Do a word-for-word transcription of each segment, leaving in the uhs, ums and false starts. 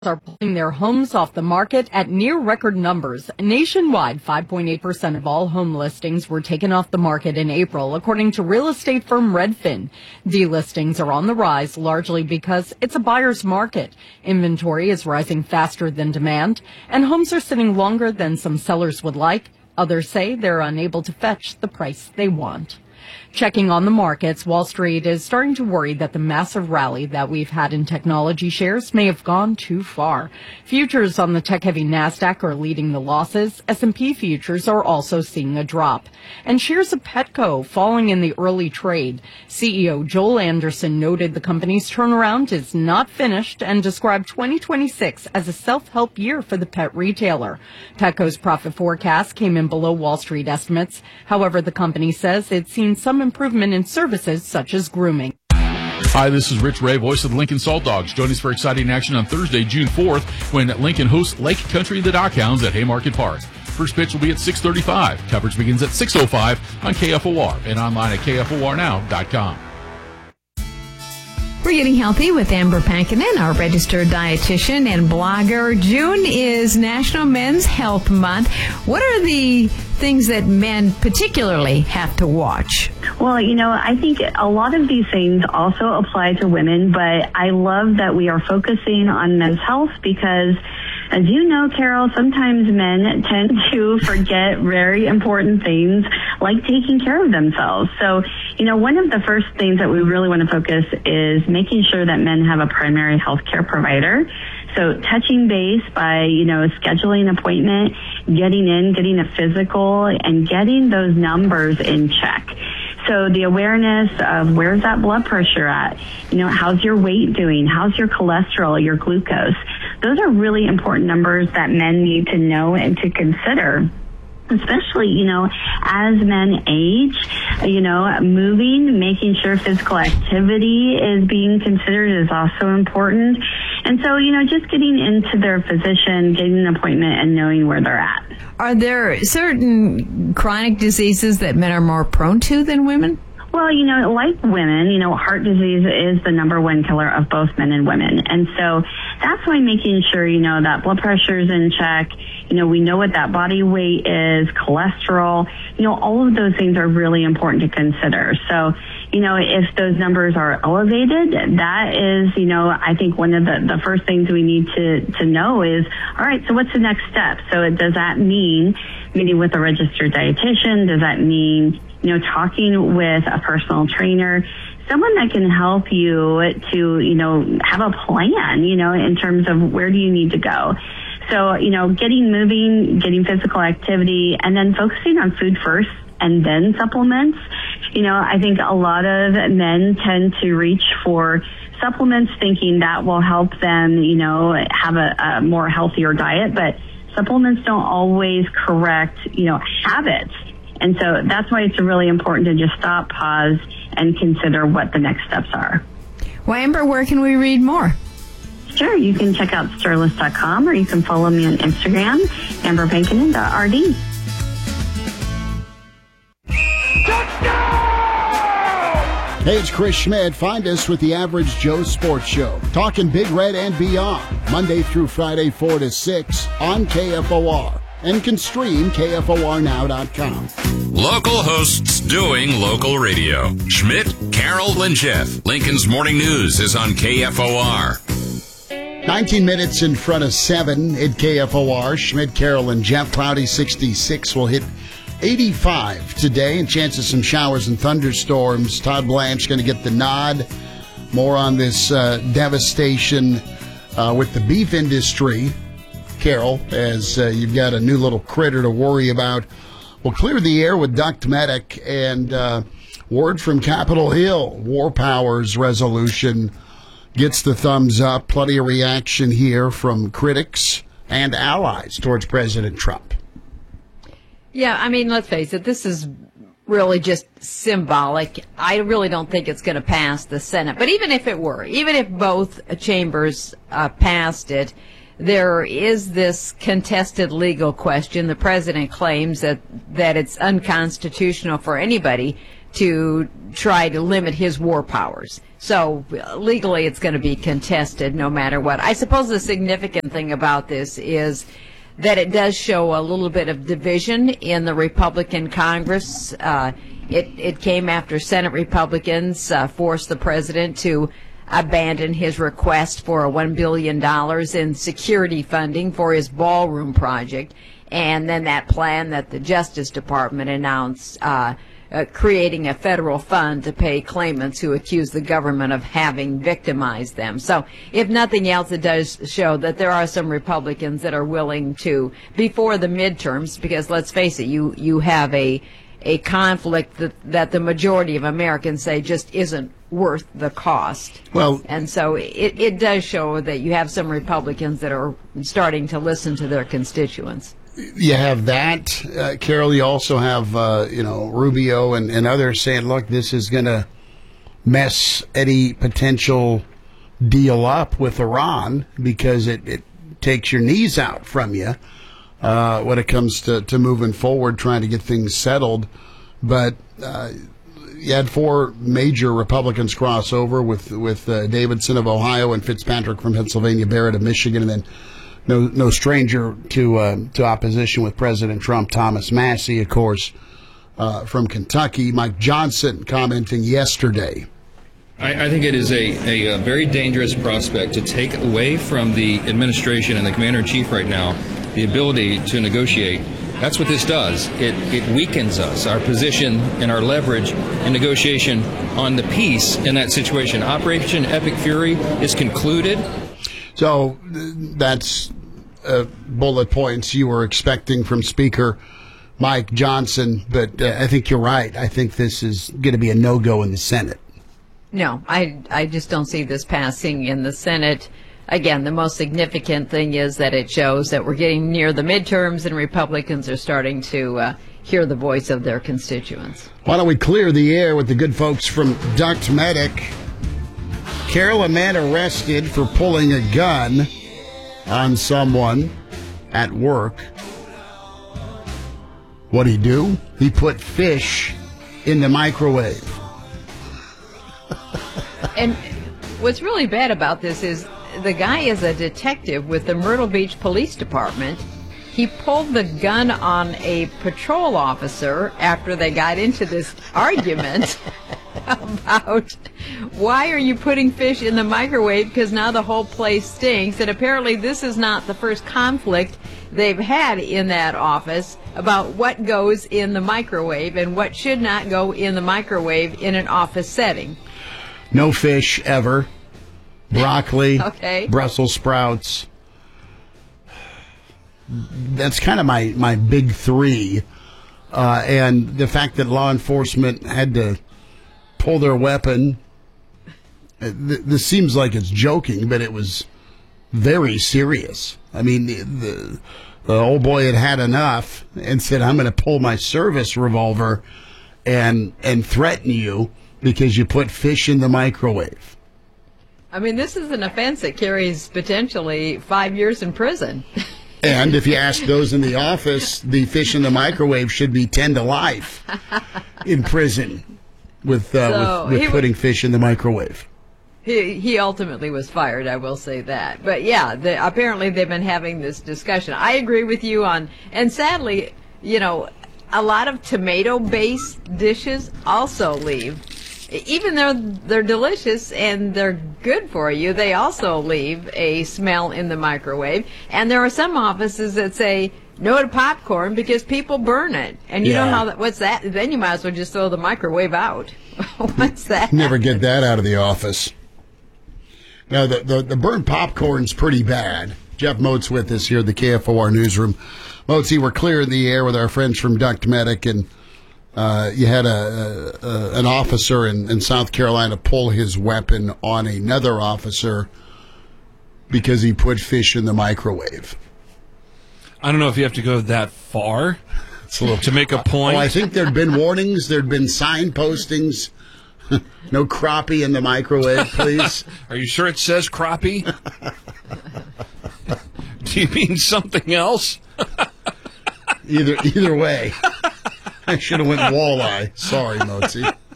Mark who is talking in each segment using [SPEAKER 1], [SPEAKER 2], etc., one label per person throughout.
[SPEAKER 1] are pulling their homes off the market at near record numbers. Nationwide, five point eight percent of all home listings were taken off the market in April, according to real estate firm Redfin. Delistings are on the rise, largely because it's a buyer's market. Inventory is rising faster than demand, and homes are sitting longer than some sellers would like. Others say they're unable to fetch the price they want. Checking on the markets, Wall Street is starting to worry that the massive rally that we've had in technology shares may have gone too far. Futures on the tech-heavy NASDAQ are leading the losses. S and P futures are also seeing a drop. And shares of Petco falling in the early trade. C E O Joel Anderson noted the company's turnaround is not finished and described twenty twenty-six as a self-help year for the pet retailer. Petco's profit forecast came in below Wall Street estimates. However, the company says it's seen some improvement in services such as grooming.
[SPEAKER 2] Hi, this is Rich Ray, voice of the Lincoln Salt Dogs. Join us for exciting action on Thursday, June fourth, when Lincoln hosts Lake Country the Dockhounds at Haymarket Park. First pitch will be at six thirty-five. Coverage begins at six oh five on K F O R and online at K F O R now dot com.
[SPEAKER 3] We're getting healthy with Amber Pankinen, our registered dietitian and blogger. June is National Men's Health Month. What are the things that men particularly have to watch?
[SPEAKER 4] Well, you know, I think a lot of these things also apply to women, but I love that we are focusing on men's health because, as you know, Carol, sometimes men tend to forget very important things like taking care of themselves. So, you know, one of the first things that we really want to focus is making sure that men have a primary health care provider. So touching base by, you know, scheduling an appointment, getting in, getting a physical, and getting those numbers in check. So the awareness of where's that blood pressure at? You know, how's your weight doing? How's your cholesterol, your glucose? Those are really important numbers that men need to know and to consider. Especially, you know, as men age, you know, moving, making sure physical activity is being considered is also important. And so, you know, just getting into their physician, getting an appointment, and knowing where they're at.
[SPEAKER 3] Are there certain chronic diseases that men are more prone to than women?
[SPEAKER 4] Well, you know, like women, you know, heart disease is the number one killer of both men and women. And so that's why making sure, you know, that blood pressure is in check, you know, we know what that body weight is, cholesterol, you know, all of those things are really important to consider. So, you know, if those numbers are elevated, that is, you know, I think one of the, the first things we need to, to know is, all right, so what's the next step? So does that mean meeting with a registered dietitian? Does that mean, you know, talking with a personal trainer, someone that can help you to, you know, have a plan, you know, in terms of where do you need to go. So, you know, getting moving, getting physical activity, and then focusing on food first and then supplements. You know, I think a lot of men tend to reach for supplements thinking that will help them, you know, have a, a more healthier diet, but supplements don't always correct, you know, habits. And so that's why it's really important to just stop, pause, and consider what the next steps are.
[SPEAKER 3] Well, Amber, where can we read more?
[SPEAKER 4] Sure, you can check out Sterlist dot com or you can follow me on Instagram, amber pankinen dot r d.
[SPEAKER 5] Hey, it's Chris Schmidt. Find us with the Average Joe Sports Show, talking Big Red and beyond, Monday through Friday, four to six on K F O R. And can stream K F O R now dot com.
[SPEAKER 6] Local hosts doing local radio. Schmidt, Carol, and Jeff. Lincoln's Morning News is on K F O R.
[SPEAKER 5] nineteen minutes in front of seven at K F O R. Schmidt, Carol, and Jeff. Cloudy sixty-six will hit eighty-five today, and chance of some showers and thunderstorms. Todd Blanche going to get the nod. More on this uh, devastation uh, with the beef industry. Carol, as uh, you've got a new little critter to worry about. We'll clear the air with Duct Medic and uh, word from Capitol Hill. War Powers resolution gets the thumbs up. Plenty of reaction here from critics and allies towards President Trump.
[SPEAKER 1] Yeah, I mean, let's face it, this is really just symbolic. I really don't think it's going to pass the Senate. But even if it were, even if both chambers uh, passed it, there is this contested legal question. The president claims that, that it's unconstitutional for anybody
[SPEAKER 3] to try to limit his war powers. So legally it's going to be contested no matter what. I suppose the significant thing about this is that it does show a little bit of division in the Republican Congress. Uh, it, it came after Senate Republicans uh, forced the president to abandon his request for one billion dollars in security funding for his ballroom project. And then that plan that the Justice Department announced, uh, uh, creating a federal fund to pay claimants who accuse the government of having victimized them. So if nothing else, it does show that there are some Republicans that are willing to, before the midterms, because let's face it, you, you have a, a conflict that, that the majority of Americans say just isn't worth the cost.
[SPEAKER 5] Well,
[SPEAKER 3] and so it, it does show that you have some Republicans that are starting to listen to their constituents.
[SPEAKER 5] You have that, uh, Carol. You also have, uh, you know, Rubio and, and others saying, look, this is going to mess any potential deal up with Iran because it, it takes your knees out from you uh, when it comes to, to moving forward, trying to get things settled. But uh, you had four major Republicans cross over with, with uh, Davidson of Ohio and Fitzpatrick from Pennsylvania, Barrett of Michigan, and then No, no stranger to uh, to opposition with President Trump, Thomas Massie, of course, uh, from Kentucky. Mike Johnson commenting yesterday.
[SPEAKER 7] I, I think it is a, a, a very dangerous prospect to take away from the administration and the commander-in-chief right now the ability to negotiate. That's what this does. It, it weakens us, our position and our leverage in negotiation on the peace in that situation. Operation Epic Fury is concluded.
[SPEAKER 5] So that's uh, bullet points you were expecting from Speaker Mike Johnson, but uh, I think you're right. I think this is going to be a no-go in the Senate.
[SPEAKER 3] No, I, I just don't see this passing in the Senate. Again, the most significant thing is that it shows that we're getting near the midterms and Republicans are starting to uh, hear the voice of their constituents.
[SPEAKER 5] Why don't we clear the air with the good folks from Duct Medic? Carol, a man arrested for pulling a gun on someone at work. What'd he do? He put fish in the microwave.
[SPEAKER 3] And what's really bad about this is the guy is a detective with the Myrtle Beach Police Department. He pulled the gun on a patrol officer after they got into this argument about why are you putting fish in the microwave because now the whole place stinks. And apparently this is not the first conflict they've had in that office about what goes in the microwave and what should not go in the microwave in an office setting.
[SPEAKER 5] No fish ever. Broccoli,
[SPEAKER 3] okay.
[SPEAKER 5] Brussels sprouts. That's kind of my, my big three. Uh, and the fact that law enforcement had to pull their weapon. Th- this seems like it's joking, but it was very serious. I mean, the, the, the old boy had had enough and said, I'm going to pull my service revolver and and threaten you because you put fish in the microwave.
[SPEAKER 3] I mean, this is an offense that carries potentially five years in prison.
[SPEAKER 5] And if you ask those in the office, the fish in the microwave should be ten to life in prison with uh,
[SPEAKER 3] so
[SPEAKER 5] with, with putting
[SPEAKER 3] was,
[SPEAKER 5] fish in the microwave.
[SPEAKER 3] He he ultimately was fired, I will say that. But yeah, the, apparently they've been having this discussion. I agree with you on, and sadly, you know, a lot of tomato-based dishes also leave. Even though they're delicious and they're good for you, they also leave a smell in the microwave. And there are some offices that say no to popcorn because people burn it. And you
[SPEAKER 5] yeah.
[SPEAKER 3] know how that, what's that? Then you might as well just throw the microwave out. What's that?
[SPEAKER 5] Never get that out of the office. Now, the, the, the burnt popcorn's pretty bad. Jeff Moats with us here at the K F O R newsroom. Moatsy, we're clearing the air with our friends from Duct Medic, and Uh, you had a, a an officer in, in South Carolina pull his weapon on another officer because he put fish in the microwave.
[SPEAKER 8] I don't know if you have to go that far
[SPEAKER 5] It's a little,
[SPEAKER 8] to make a point.
[SPEAKER 5] Well, I think there'd been warnings, there'd been sign postings. No crappie in the microwave, please.
[SPEAKER 8] Are you sure it says crappie? Do you mean something else?
[SPEAKER 5] Either either way. I should have went walleye. Sorry, Moatsy.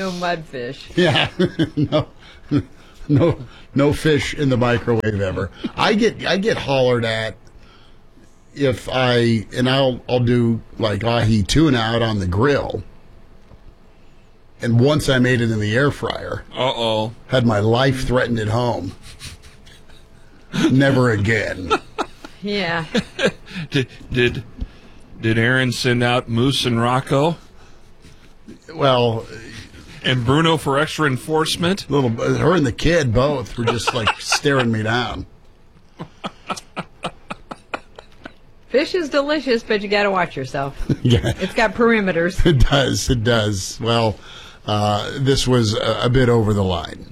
[SPEAKER 3] No mudfish.
[SPEAKER 5] Yeah, no, no, no fish in the microwave ever. I get I get hollered at if I and I'll I'll do like ahi tuna out on the grill, and once I made it in the air fryer,
[SPEAKER 8] Uh oh.
[SPEAKER 5] had my life threatened at home. Never again.
[SPEAKER 3] Yeah.
[SPEAKER 8] Did did did Aaron send out Moose and Rocco
[SPEAKER 5] Well,
[SPEAKER 8] and Bruno for extra enforcement?
[SPEAKER 5] little her and the kid both were just like staring me down.
[SPEAKER 3] Fish is delicious, but you got to watch yourself.
[SPEAKER 5] Yeah.
[SPEAKER 3] It's got perimeters.
[SPEAKER 5] It does. It does. Well, uh, this was a, a bit over the line.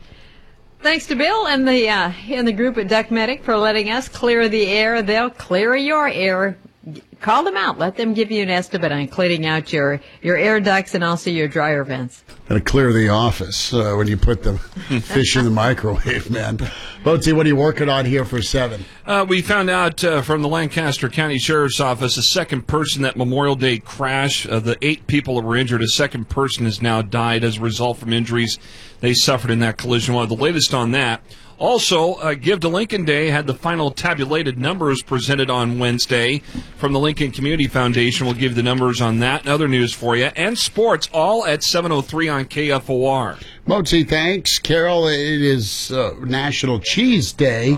[SPEAKER 3] Thanks to Bill and the uh, and the group at Duck Medic for letting us clear the air. They'll clear your air. Call them out. Let them give you an estimate on cleaning out your, your air ducts and also your dryer vents.
[SPEAKER 5] Gotta clear the office uh, when you put the fish in the microwave, man. Boatsy, what are you working on here for seven?
[SPEAKER 8] Uh, we found out uh, from the Lancaster County Sheriff's Office, a second person that Memorial Day crash, uh, the eight people that were injured, a second person has now died as a result from injuries they suffered in that collision. Well, the latest on that. Also, uh, Give to Lincoln Day had the final tabulated numbers presented on Wednesday from the Lincoln Community Foundation. We'll give you the numbers on that and other news for you. And sports, all at seven oh three on K F O R.
[SPEAKER 5] Boatsy, thanks. Carol, it is uh, National Cheese Day.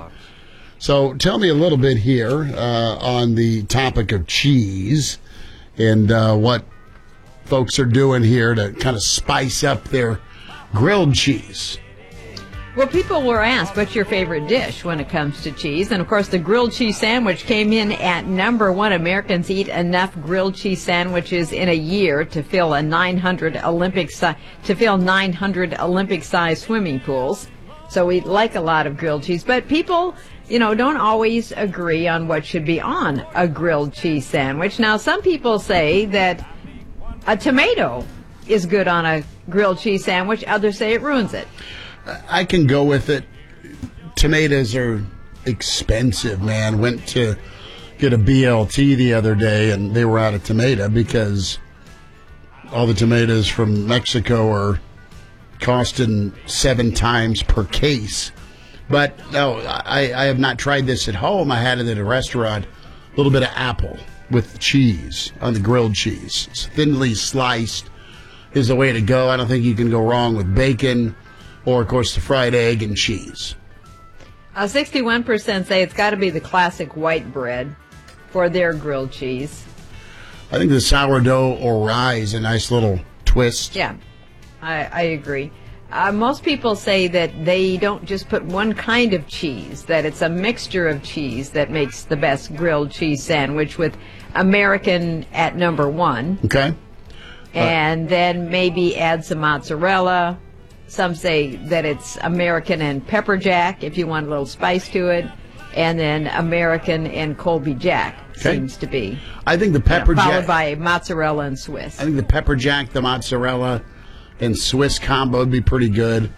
[SPEAKER 5] So tell me a little bit here uh, on the topic of cheese and uh, what folks are doing here to kind of spice up their grilled cheese.
[SPEAKER 3] Well, people were asked, what's your favorite dish when it comes to cheese? And, of course, the grilled cheese sandwich came in at number one. Americans eat enough grilled cheese sandwiches in a year to fill a nine hundred Olympic si- to fill nine hundred Olympic-sized swimming pools. So we like a lot of grilled cheese. But people, you know, don't always agree on what should be on a grilled cheese sandwich. Now, some people say that a tomato is good on a grilled cheese sandwich. Others say it ruins it.
[SPEAKER 5] I can go with it. Tomatoes are expensive, man. Went to get a B L T the other day, and they were out of tomato because all the tomatoes from Mexico are costing seven times per case. But no, I, I have not tried this at home. I had it at a restaurant. A little bit of apple with cheese on the grilled cheese. It's thinly sliced is the way to go. I don't think you can go wrong with bacon. Or, of course, the fried egg and cheese.
[SPEAKER 3] Uh, sixty-one percent say it's got to be the classic white bread for their grilled cheese.
[SPEAKER 5] I think the sourdough or rye is a nice little twist.
[SPEAKER 3] Yeah, I, I agree. Uh, most people say that they don't just put one kind of cheese, that it's a mixture of cheese that makes the best grilled cheese sandwich, with American at number one.
[SPEAKER 5] Okay.
[SPEAKER 3] And uh, then maybe add some mozzarella. Some say that it's American and pepper jack if you want a little spice to it, and then American and Colby Jack
[SPEAKER 5] okay.
[SPEAKER 3] seems to be.
[SPEAKER 5] I think the pepper
[SPEAKER 3] you know, followed
[SPEAKER 5] jack
[SPEAKER 3] by mozzarella and Swiss.
[SPEAKER 5] I think the pepper jack, the mozzarella, and Swiss combo would be pretty good.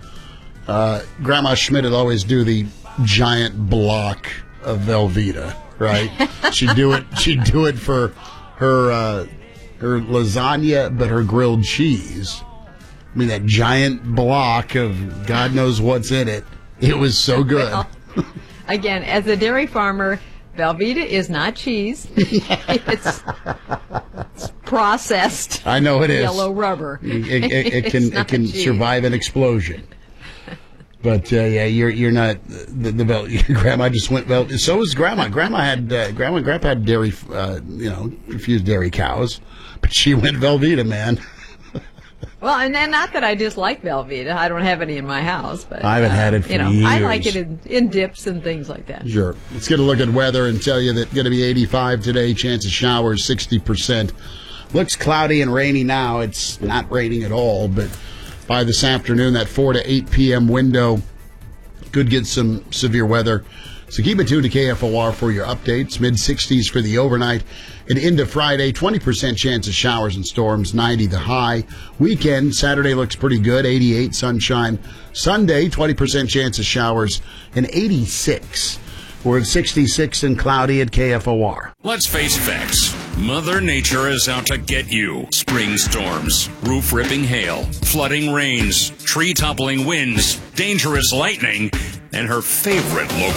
[SPEAKER 5] Uh, Grandma Schmidt would always do the giant block of Velveeta, right? she'd do it. She'd do it for her uh, her lasagna, but her grilled cheese. I mean, that giant block of God knows what's in it. It was so good.
[SPEAKER 3] Well, again, as a dairy farmer, Velveeta is not cheese. it's, it's processed.
[SPEAKER 5] I know it is.
[SPEAKER 3] Yellow rubber.
[SPEAKER 5] It, it, it can it can cheese. survive an explosion. But uh, yeah, you're you're not the, the Vel- your grandma just went Vel. So was grandma. Grandma had uh, grandma and grandpa had dairy, uh, you know, refused dairy cows, but she went Velveeta, man.
[SPEAKER 3] Well, and then not that I dislike Velveeta. I don't have any in my house, but
[SPEAKER 5] I haven't
[SPEAKER 3] uh,
[SPEAKER 5] had it for
[SPEAKER 3] you know,
[SPEAKER 5] years.
[SPEAKER 3] I like it in, in dips and things like that.
[SPEAKER 5] Sure. Let's get a look at weather and tell you that going to be eighty-five today. Chance of showers sixty percent. Looks cloudy and rainy now. It's not raining at all, but by this afternoon, that four to eight p.m. window could get some severe weather. So keep it tuned to K F O R for your updates. mid sixties for the overnight and into Friday. twenty percent chance of showers and storms, ninety the high. Weekend, Saturday looks pretty good, eighty-eight sunshine. Sunday, twenty percent chance of showers and eighty-six. We're at sixty-six and cloudy at K F O R.
[SPEAKER 6] Let's face facts. Mother Nature is out to get you. Spring storms, roof-ripping hail, flooding rains, tree-toppling winds, dangerous lightning, and her favorite local